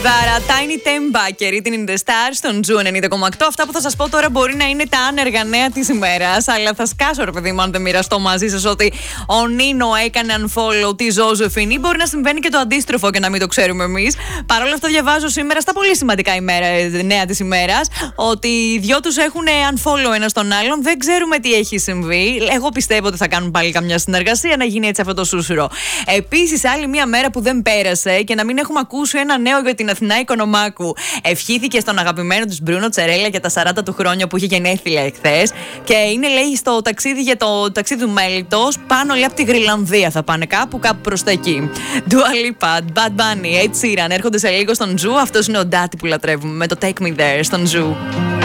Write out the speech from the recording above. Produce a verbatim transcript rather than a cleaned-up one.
Καπιβάρα, Tiny Temba και Written in the Stars στον Ζου ενενήντα κόμμα οκτώ. Αυτά που θα σας πω τώρα μπορεί να είναι τα άνεργα νέα της ημέρας, αλλά θα σκάσω ρε παιδί μου αν δεν μοιραστώ μαζί σας ότι ο Νίνο έκανε unfollow τη Ζώζεφιν. Μπορεί να συμβαίνει και το αντίστροφο και να μην το ξέρουμε εμείς. Παρ' όλα αυτά, διαβάζω σήμερα στα πολύ σημαντικά ημέρα, νέα της ημέρας ότι οι δυο τους έχουν unfollow ένα τον άλλον. Δεν ξέρουμε τι έχει συμβεί. Εγώ πιστεύω ότι θα κάνουν πάλι καμιά συνεργασία, να γίνει έτσι αυτό το σούσουρο. Επίσης, άλλη μια μέρα που δεν πέρασε και να μην έχουμε ακούσει ένα νέο για την Αθηνά Οικονομάκου. Ευχήθηκε στον αγαπημένο του Μπρούνο Τσερέλα για τα σαράντα του χρόνια που είχε γενέθλια εχθές. Και είναι, λέει, στο ταξίδι για το ταξίδι του μέλητος. Πάνω, λέει, από τη Γρυλανδία θα πάνε κάπου, κάπου προς τα εκεί. Dua Lipa, Bad Bunny, Ed Sheeran έρχονται σε λίγο στον Ζου. Αυτός είναι ο Ντάτι που λατρεύουμε με το Take Me There στον Ζου.